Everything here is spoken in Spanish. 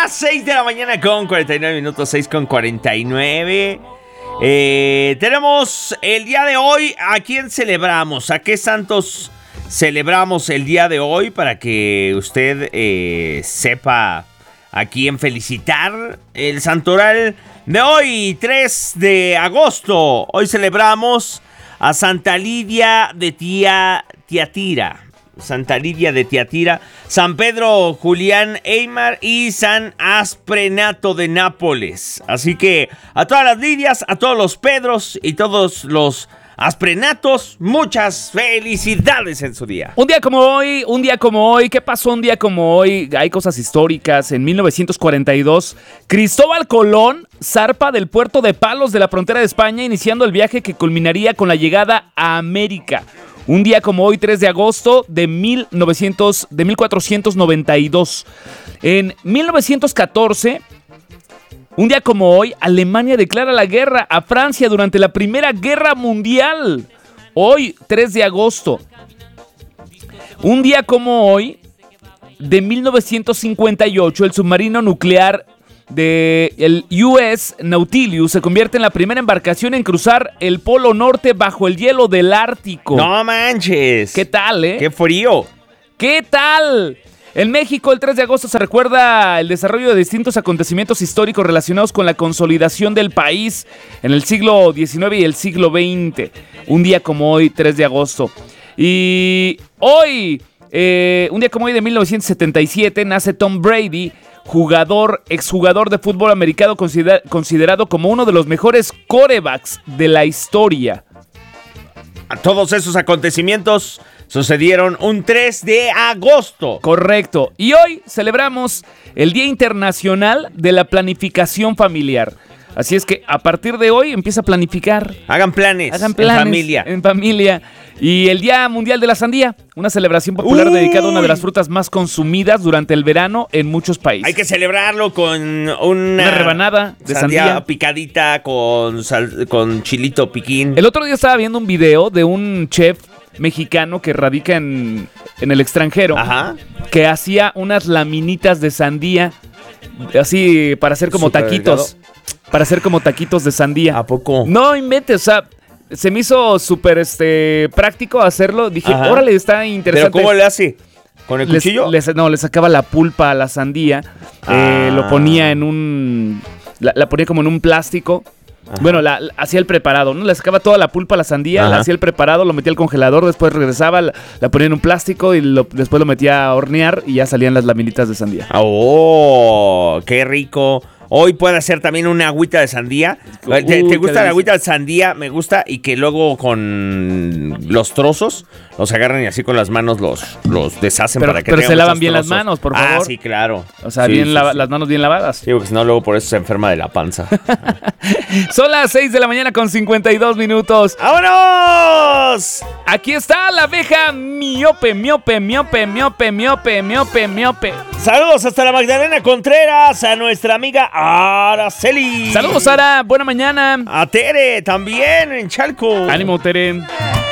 las 6 de la mañana con 49 minutos, 6 con 49. Tenemos el día de hoy, ¿a quién celebramos? ¿A qué santos celebramos el día de hoy? Para que usted sepa a quién felicitar. El santoral de hoy, 3 de agosto. Hoy celebramos a Santa Lidia de Tiatira. Santa Lidia de Tiatira, San Pedro Julián Eymar y San Asprenato de Nápoles. Así que a todas las Lidias, a todos los Pedros y todos los Asprenatos, muchas felicidades en su día. Un día como hoy, ¿qué pasó un día como hoy? Hay cosas históricas. En 1942, Cristóbal Colón zarpa del puerto de Palos de la frontera de España, iniciando el viaje que culminaría con la llegada a América. Un día como hoy, 3 de agosto de 1492. En 1914, un día como hoy, Alemania declara la guerra a Francia durante la Primera Guerra Mundial. Hoy, 3 de agosto. Un día como hoy, de 1958, el submarino nuclear del US Nautilus se convierte en la primera embarcación en cruzar el Polo Norte bajo el hielo del Ártico. ¡No manches! ¿Qué tal, ¡Qué frío! ¿Qué tal? En México, el 3 de agosto se recuerda el desarrollo de distintos acontecimientos históricos relacionados con la consolidación del país en el siglo XIX y el siglo XX. Un día como hoy, 3 de agosto. Y hoy, un día como hoy de 1977, nace Tom Brady, exjugador de fútbol americano considerado como uno de los mejores quarterbacks de la historia. Todos esos acontecimientos sucedieron un 3 de agosto. Correcto. Y hoy celebramos el Día Internacional de la Planificación Familiar. Así es que a partir de hoy empieza a planificar. Hagan planes en familia. En familia. Y el Día Mundial de la Sandía, una celebración popular dedicada a una de las frutas más consumidas durante el verano en muchos países. Hay que celebrarlo con una rebanada de sandía picadita con chilito piquín. El otro día estaba viendo un video de un chef mexicano que radica en el extranjero. Ajá. Que hacía unas laminitas de sandía así para hacer como Súper taquitos. delgado. Para hacer como taquitos de sandía. ¿A poco? No inventes, o sea, se me hizo súper práctico hacerlo. Dije, ajá, órale, está interesante. ¿Pero cómo le hace? ¿Con el cuchillo? Le sacaba la pulpa a la sandía. Lo ponía en la ponía como en un plástico. Ajá. Bueno, hacía el preparado, ¿no? Le sacaba toda la pulpa a la sandía, hacía el preparado, lo metía al congelador, después regresaba, la ponía en un plástico y después lo metía a hornear y ya salían las laminitas de sandía. ¡Oh! ¡Qué rico! Hoy puede hacer también una agüita de sandía. ¿Te gusta la agüita de sandía? Me gusta. Y que luego con los trozos los agarran y así con las manos los deshacen para que pero se lavan bien trozos. las manos, por favor. Ah, sí, claro. O sea, sí, las manos bien lavadas. Sí, porque si no luego por eso se enferma de la panza. Son las 6 de la mañana con 52 minutos. ¡Vámonos! Aquí está la abeja miope. Saludos hasta la Magdalena Contreras, a nuestra amiga Araceli. Saludos, Sara. Buena mañana. A Tere también en Chalco. Ánimo, Tere.